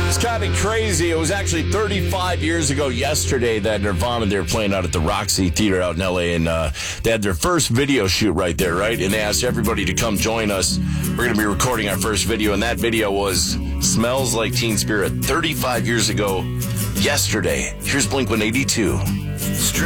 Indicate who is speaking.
Speaker 1: It's kind of crazy. It was actually 35 years ago yesterday that Nirvana, they were playing out at the Roxy Theater out in L.A., and they had their first video shoot right there, right? And they asked everybody to come join us. We're going to be recording our first video, and that video was Smells Like Teen Spirit 35 years ago yesterday. Here's Blink-182.